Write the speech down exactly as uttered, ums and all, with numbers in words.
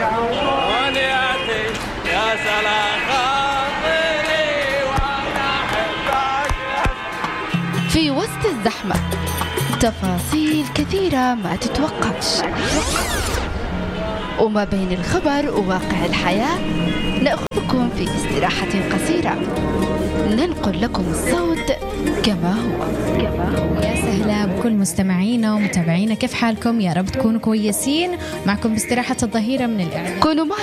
ونياتي يا سلام خاطري وانا احبك. في وسط الزحمة تفاصيل كثيرة ما تتوقفش، وما بين الخبر وواقع الحياة نأخذكم في استراحة قصيرة ننقل لكم الصوت كما هو. كما هو. يا سهلا بكل مستمعينا ومتابعينا، كيف حالكم؟ يا رب تكونوا كويسين. معكم باستراحة الظهيرة من الإعلام. كونوا